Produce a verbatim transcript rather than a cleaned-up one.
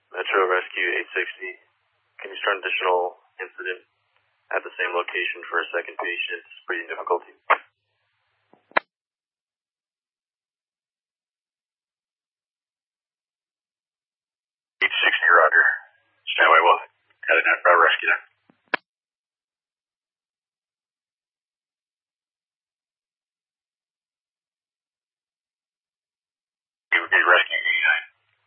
Metro Rescue eight sixty. Can you start an additional incident at the same location for a second patient? It's breathing difficulty. eight sixty, Roger. Stand by, we'll head in at rescue there.